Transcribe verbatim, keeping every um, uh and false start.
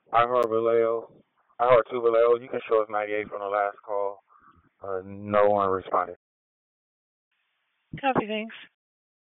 I heard Vallejo. I heard two Vallejo. You can show us ninety-eight from the last call. Uh, no one responded. Copy, thanks.